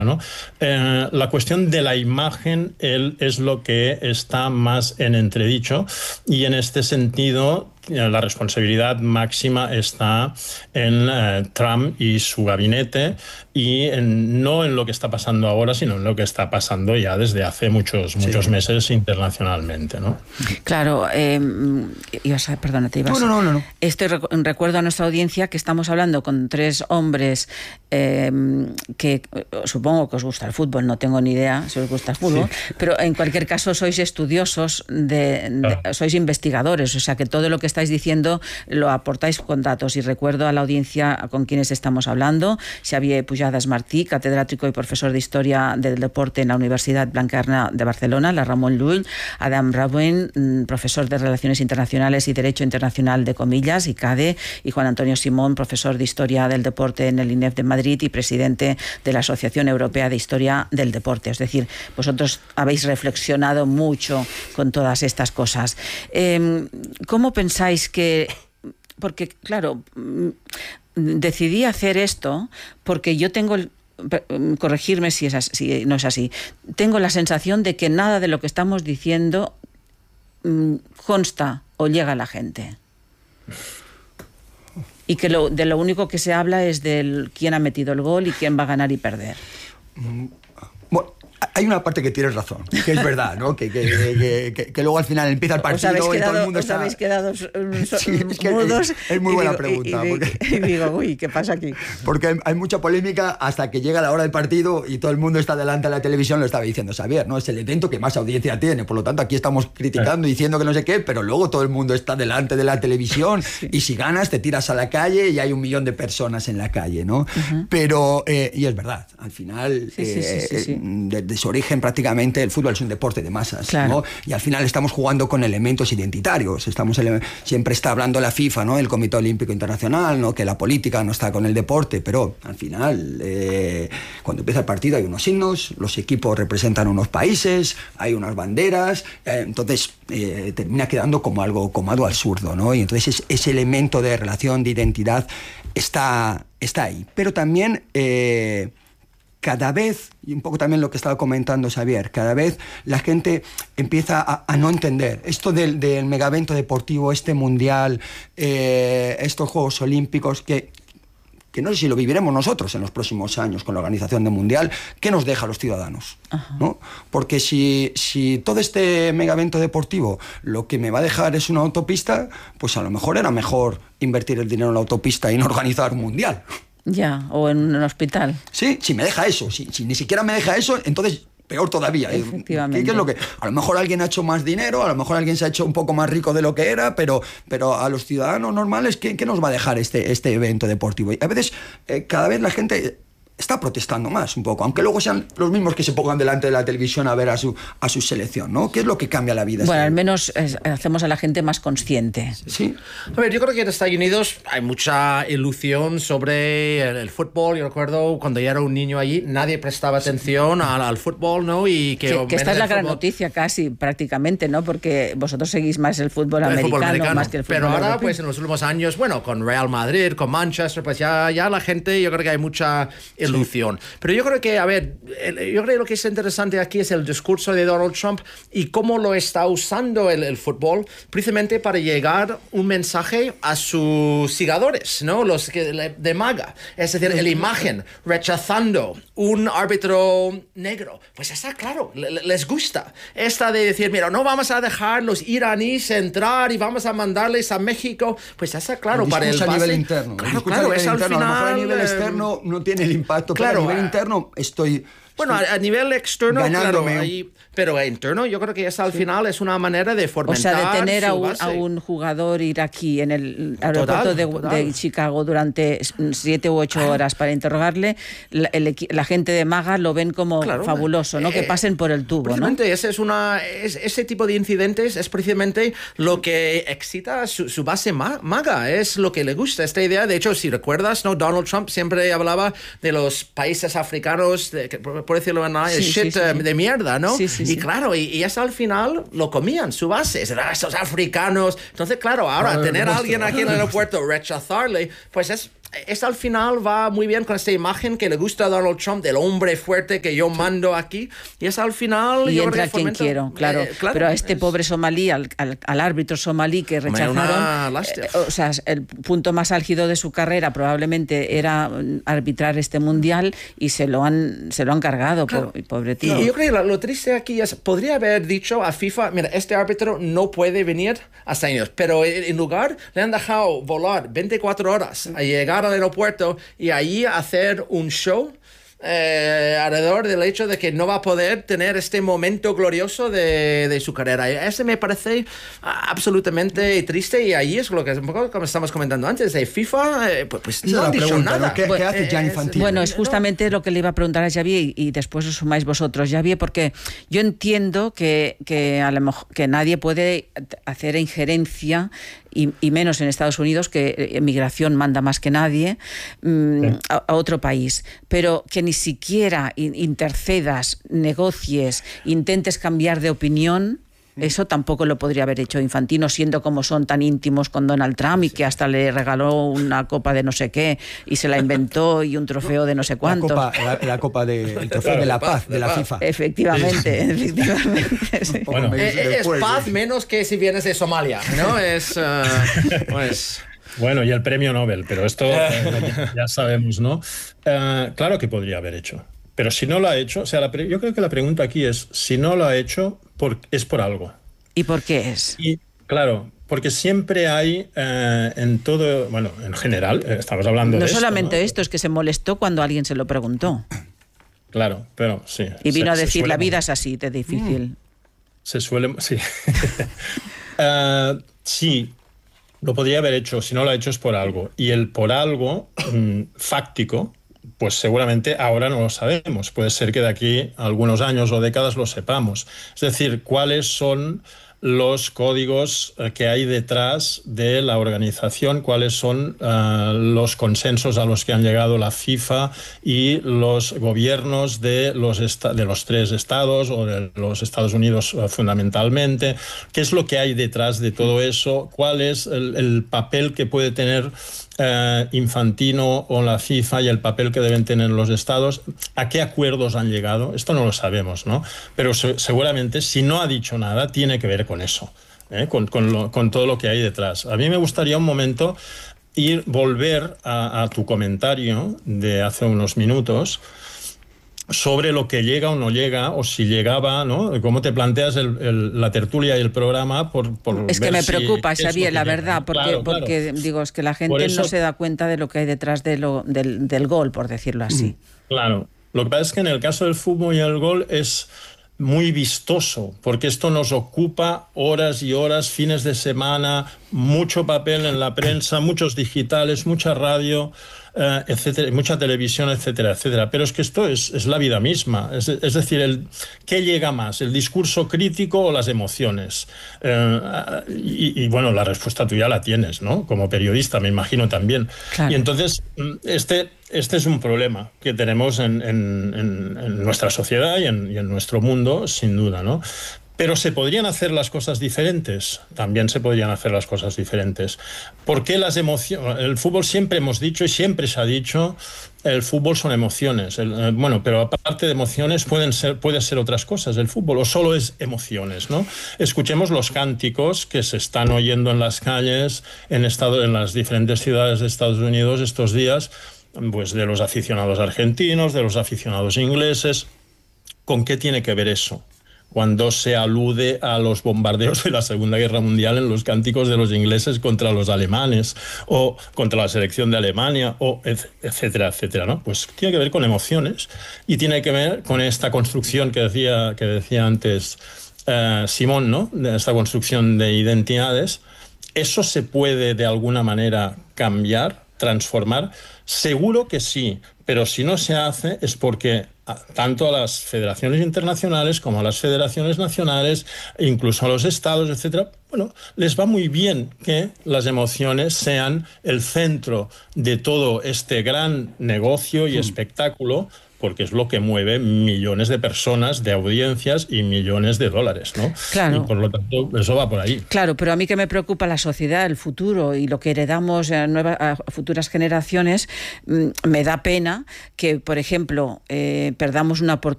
¿no? La cuestión de la imagen es lo que está más en entredicho, y en este sentido la responsabilidad máxima está en Trump y su gabinete, y no en lo que está pasando ahora, sino en lo que está pasando ya desde hace muchos meses internacionalmente, ¿no? Claro, perdona, te ibas. No. Recuerdo a nuestra audiencia que estamos hablando con tres hombres que supongo que os gusta el fútbol, no tengo ni idea si os gusta el fútbol, pero en cualquier caso sois estudiosos, sois investigadores, o sea que todo lo que estáis diciendo lo aportáis con datos. Y recuerdo a la audiencia con quienes estamos hablando: Xavier Pujadas Martí, catedrático y profesor de Historia del Deporte en la Universidad Blanquerna de Barcelona; la Ramon Llull; Adam Rauen, profesor de Relaciones Internacionales y Derecho Internacional de Comillas, ICADE; y Juan Antonio Simón, profesor de Historia del Deporte en el INEF de Madrid y presidente de la Asociación Europea de Historia del Deporte. Es decir, vosotros habéis reflexionado mucho con todas estas cosas. ¿Cómo pensáis que...? Porque, claro, decidí hacer esto porque yo tengo... corregirme si no es así. Tengo la sensación de que nada de lo que estamos diciendo consta o llega a la gente. Y que de lo único que se habla es de quién ha metido el gol y quién va a ganar y perder. Bueno, hay una parte que tienes razón, que es verdad, ¿no? Que luego al final empieza el partido y todo el mundo está... Os habéis quedado mudos. Es muy buena pregunta. Y digo, uy, ¿qué pasa aquí? Porque hay mucha polémica hasta que llega la hora del partido y todo el mundo está delante de la televisión. Lo estaba diciendo Xavier, ¿no? Es el evento que más audiencia tiene. Por lo tanto, aquí estamos criticando y diciendo que no sé qué, pero luego todo el mundo está delante de la televisión y si ganas te tiras a la calle y hay 1 millón de personas en la calle, ¿no? Pero, y es verdad, al final, de su origen prácticamente el fútbol es un deporte de masas, claro, ¿no? Y al final estamos jugando con elementos identitarios. Siempre está hablando la FIFA, ¿no? El Comité Olímpico Internacional, ¿no? Que la política no está con el deporte, pero al final cuando empieza el partido hay unos himnos, los equipos representan unos países, hay unas banderas, entonces termina quedando como algo absurdo, ¿no? Y entonces ese elemento de relación, de identidad está ahí. Pero también cada vez, y un poco también lo que estaba comentando Xavier, cada vez la gente empieza a no entender esto del megavento deportivo, este mundial, estos Juegos Olímpicos, que no sé si lo viviremos nosotros en los próximos años con la organización del mundial. ¿Qué nos deja a los ciudadanos? ¿No? Porque si todo este megavento deportivo lo que me va a dejar es una autopista, pues a lo mejor era mejor invertir el dinero en la autopista y no organizar un mundial. Ya, o en un hospital. Sí, si me deja eso, si ni siquiera me deja eso, entonces peor todavía. Efectivamente. ¿Qué es lo que? A lo mejor alguien ha hecho más dinero, a lo mejor alguien se ha hecho un poco más rico de lo que era, pero a los ciudadanos normales, ¿qué nos va a dejar este evento deportivo? Y a veces, cada vez la gente está protestando más un poco, aunque luego sean los mismos que se pongan delante de la televisión a ver a su selección, ¿no? ¿Qué es lo que cambia la vida? Bueno, al menos hacemos a la gente más consciente. Sí. A ver, yo creo que en Estados Unidos hay mucha ilusión sobre el fútbol. Yo recuerdo cuando yo era un niño allí, nadie prestaba atención al fútbol, ¿no? Y que esta es la gran noticia casi, prácticamente, ¿no? Porque vosotros seguís más el fútbol americano más que el fútbol Pero ahora, europeo. pues en los últimos años, bueno, con Real Madrid, con Manchester, pues ya la gente, yo creo que hay mucha ilusión. Pero yo creo que, a ver, yo creo que lo que es interesante aquí es el discurso de Donald Trump y cómo lo está usando el fútbol precisamente para llegar un mensaje a sus seguidores, ¿no? Los de MAGA. Es decir, la imagen rechazando un árbitro negro. Pues está claro, les gusta. Esta de decir, mira, no vamos a dejar los iraníes entrar y vamos a mandarles a México. Pues está claro para el a base. nivel interno. Claro, es al final. A lo mejor a nivel externo no tiene el impacto. Claro, a nivel interno bueno, a nivel externo, ganándome. Claro, pero interno yo creo que esa al final es una manera de fomentar. O sea, de tener a un jugador iraquí en el aeropuerto de Chicago durante 7 u 8 horas para interrogarle, la gente de MAGA lo ven como fabuloso, ¿no? Que pasen por el tubo, ¿no? Ese tipo de incidentes es precisamente lo que excita su base MAGA, es lo que le gusta, esta idea. De hecho, si recuerdas, ¿no? Donald Trump siempre hablaba de los países africanos, por decirlo de manera, de mierda, ¿no? Y claro, y eso al final lo comían, su base, esos africanos. Entonces, claro, ahora tener a alguien aquí en el aeropuerto, rechazarle, pues esto al final va muy bien con esta imagen que le gusta a Donald Trump del hombre fuerte que yo mando aquí, y es al final... Y yo entra creo que quien quiero, claro. Pero a este pobre somalí, al árbitro somalí que rechazaron, o sea, el punto más álgido de su carrera probablemente era arbitrar este mundial, y se lo han cargado, claro. Pobre tío. Y yo creo que lo triste aquí es, podría haber dicho a FIFA, mira, este árbitro no puede venir a Estados Unidos, pero en lugar le han dejado volar 24 horas a llegar al aeropuerto y ahí hacer un show alrededor del hecho de que no va a poder tener este momento glorioso de su carrera. Ese me parece absolutamente triste, y ahí es lo que es un poco como estamos comentando antes, de FIFA, pues no han dicho nada. ¿no? ¿Qué hace Gianni Infantino? Bueno, es justamente lo que le iba a preguntar a Xavier, y después os sumáis vosotros, Xavier, porque yo entiendo que a lo mejor que nadie puede hacer injerencia, y menos en Estados Unidos, que migración manda más que nadie, a otro país, pero que ni siquiera intercedas, negocies, intentes cambiar de opinión. Eso tampoco lo podría haber hecho Infantino, siendo como son tan íntimos con Donald Trump, y que hasta le regaló una copa de no sé qué y se la inventó, y un trofeo de no sé cuánto. La copa el trofeo de la paz de la FIFA. Efectivamente. Sí. Bueno, es paz menos que si vienes de Somalia, ¿no? Es pues... Bueno, y el premio Nobel, pero esto ya sabemos, ¿no? Claro que podría haber hecho. Pero si no lo ha hecho, o sea, yo creo que la pregunta aquí es, si no lo ha hecho, es por algo. ¿Y por qué es? Y claro, porque siempre hay en todo, bueno, en general, estamos hablando de esto. No solamente esto, es que se molestó cuando alguien se lo preguntó. Claro, pero sí. Y vino a decir, la vida es así de difícil. Sí. Sí, lo podría haber hecho, si no lo ha hecho es por algo. Y el por algo fáctico, pues seguramente ahora no lo sabemos. Puede ser que de aquí a algunos años o décadas lo sepamos. Es decir, cuáles son los códigos que hay detrás de la organización, cuáles son los consensos a los que han llegado la FIFA y los gobiernos de los tres estados o de los Estados Unidos fundamentalmente, qué es lo que hay detrás de todo eso, cuál es el papel que puede tener Infantino o la FIFA y el papel que deben tener los estados, a qué acuerdos han llegado, esto no lo sabemos, ¿no? Pero seguramente si no ha dicho nada tiene que ver con eso, con todo lo que hay detrás. A mí me gustaría un momento volver a tu comentario de hace unos minutos sobre lo que llega o no llega, o si llegaba, ¿no? Cómo te planteas la tertulia y el programa es que me preocupa, Xavier, la verdad, porque digo, es que la gente no se da cuenta de lo que hay detrás del gol, por decirlo así. Claro, lo que pasa es que en el caso del fútbol y el gol es muy vistoso, porque esto nos ocupa horas y horas, fines de semana, mucho papel en la prensa, muchos digitales, mucha radio, etcétera, mucha televisión, etcétera, etcétera. Pero es que esto es la vida misma. Es decir, ¿qué llega más? ¿El discurso crítico o las emociones? Y bueno, la respuesta tú ya la tienes, ¿no? Como periodista, me imagino también. Claro. Y entonces, este es un problema que tenemos en nuestra sociedad y en nuestro mundo, sin duda, ¿no? Pero ¿se podrían hacer las cosas diferentes? También se podrían hacer las cosas diferentes. ¿Por qué las emociones? El fútbol siempre hemos dicho y siempre se ha dicho, el fútbol son emociones. Bueno, pero aparte de emociones puede ser otras cosas el fútbol, o solo es emociones, ¿no? Escuchemos los cánticos que se están oyendo en las calles, en las diferentes ciudades de Estados Unidos estos días, pues de los aficionados argentinos, de los aficionados ingleses. ¿Con qué tiene que ver eso? Cuando se alude a los bombardeos de la Segunda Guerra Mundial en los cánticos de los ingleses contra los alemanes o contra la selección de Alemania, o etcétera, etcétera, ¿no? Pues tiene que ver con emociones y tiene que ver con esta construcción que decía antes Simón, ¿no? De esta construcción de identidades. ¿Eso se puede de alguna manera cambiar, transformar? Seguro que sí, pero si no se hace es porque tanto a las federaciones internacionales como a las federaciones nacionales, incluso a los estados, etcétera, bueno, les va muy bien que las emociones sean el centro de todo este gran negocio y espectáculo, porque es lo que mueve millones de personas, de audiencias y millones de dólares, ¿no? Claro. Y por lo tanto, eso va por ahí. Claro, pero a mí que me preocupa la sociedad, el futuro y lo que heredamos a futuras generaciones, me da pena que, por ejemplo, perdamos una oportunidad